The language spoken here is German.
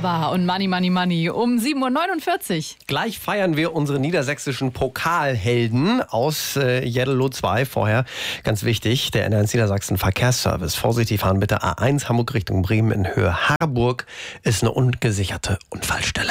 ABBA und Money, Money, Money um 7.49 Uhr. Gleich feiern wir unsere niedersächsischen Pokalhelden aus Jeddelo 2. Vorher, ganz wichtig, der NRZ Niedersachsen Verkehrsservice. Vorsichtig fahren bitte, A1 Hamburg Richtung Bremen in Höhe Harburg ist eine ungesicherte Unfallstelle.